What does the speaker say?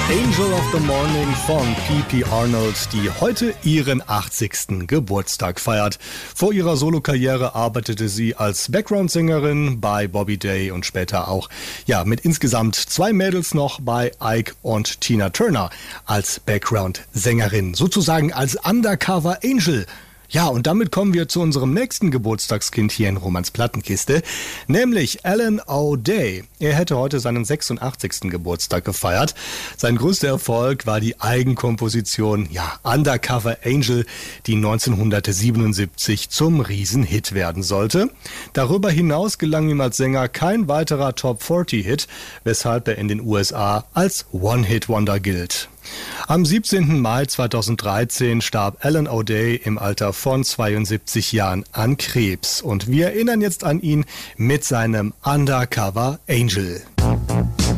Angel of the Morning von P.P. Arnold, die heute ihren 80. Geburtstag feiert. Vor ihrer Solokarriere arbeitete sie als Background-Sängerin bei Bobby Day und später auch mit insgesamt 2 Mädels noch bei Ike und Tina Turner als Background-Sängerin, sozusagen als Undercover Angel. Ja, und damit kommen wir zu unserem nächsten Geburtstagskind hier in Romans Plattenkiste, nämlich Alan O'Day. Er hätte heute seinen 86. Geburtstag gefeiert. Sein größter Erfolg war die Eigenkomposition, Undercover Angel, die 1977 zum Riesenhit werden sollte. Darüber hinaus gelang ihm als Sänger kein weiterer Top-40-Hit, weshalb er in den USA als One-Hit-Wonder gilt. Am 17. Mai 2013 starb Alan O'Day im Alter von 72 Jahren an Krebs. Und wir erinnern jetzt an ihn mit seinem Undercover Angel.